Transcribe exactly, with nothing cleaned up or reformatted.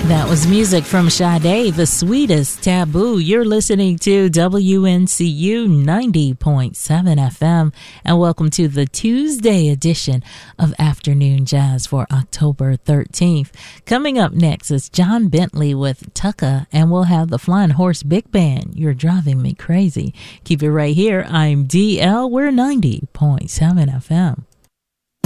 That was music from Sade, The Sweetest Taboo. You're listening to W N C U ninety point seven F M, and welcome to the Tuesday edition of Afternoon Jazz for October thirteenth. Coming up next is John Bentley with Tucka, and we'll have the Flying Horse Big Band. You're driving me crazy. Keep it right here. I'm D L. We're ninety point seven F M.